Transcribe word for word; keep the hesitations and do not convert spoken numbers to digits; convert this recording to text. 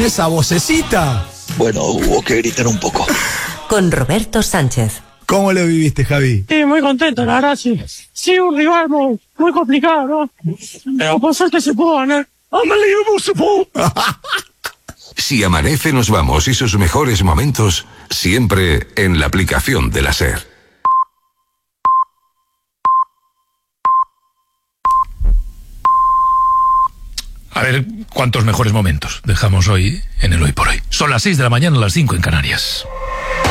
Esa vocecita. Bueno, hubo que gritar un poco. Con Roberto Sánchez. ¿Cómo lo viviste, Javi? Sí, muy contento, la verdad, sí. Sí, un rival muy, muy complicado, ¿no? Pero por suerte se pudo ganar. ¡Unbelievable support! Si amanece, nos vamos y sus mejores momentos siempre en la aplicación de la SER. A ver cuántos mejores momentos dejamos hoy en el Hoy por Hoy. Son las seis de la mañana, las cinco en Canarias.